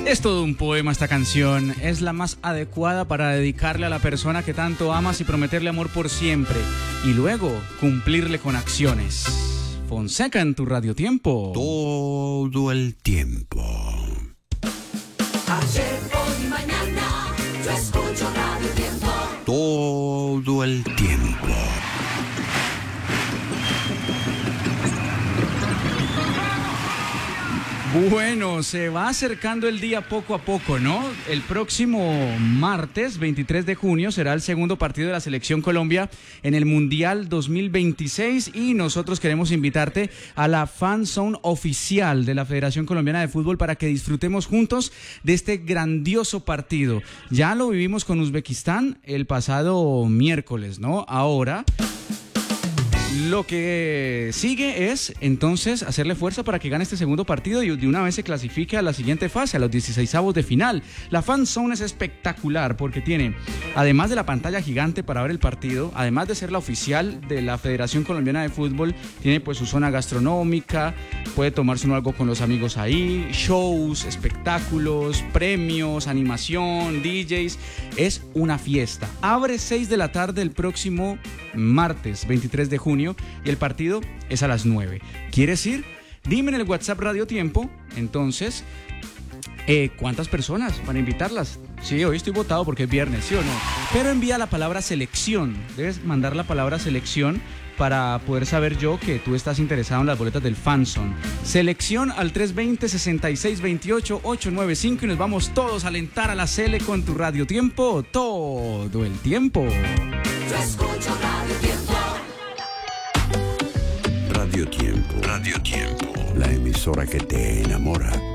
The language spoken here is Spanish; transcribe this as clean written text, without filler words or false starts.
Es todo un poema esta canción, es la más adecuada para dedicarle a la persona que tanto amas y prometerle amor por siempre, y luego cumplirle con acciones. Fonseca en tu Radio Tiempo. Todo el tiempo. Ayer, hoy y mañana, yo escucho Radio Tiempo. Todo el tiempo. Bueno, se va acercando el día poco a poco, ¿no? El próximo martes, 23 de junio, será el segundo partido de la Selección Colombia en el Mundial 2026 y nosotros queremos invitarte a la Fan Zone oficial de la Federación Colombiana de Fútbol para que disfrutemos juntos de este grandioso partido. Ya lo vivimos con Uzbekistán el pasado miércoles, ¿no? Ahora lo que sigue es, entonces, hacerle fuerza para que gane este segundo partido y de una vez se clasifique a la siguiente fase, a los 16avos de final. La Fan Zone es espectacular porque tiene, además de la pantalla gigante para ver el partido, además de ser la oficial de la Federación Colombiana de Fútbol, tiene pues su zona gastronómica, puede tomarse uno algo con los amigos ahí, shows, espectáculos, premios, animación, DJs. Es una fiesta. Abre 6 de la tarde el próximo martes 23 de junio y el partido es a las 9. ¿Quieres ir? Dime en el WhatsApp Radio Tiempo, entonces, ¿cuántas personas para invitarlas? Sí, hoy estoy votado porque es viernes, ¿sí o no? Pero envía la palabra selección. Debes mandar la palabra selección para poder saber yo que tú estás interesado en las boletas del Fan Zone. Selección al 320-6628-895 y nos vamos todos a alentar a la Sele con tu Radio Tiempo todo el tiempo. Yo escucho Radio Tiempo. Radio Tiempo. Radio Tiempo. La emisora que te enamora.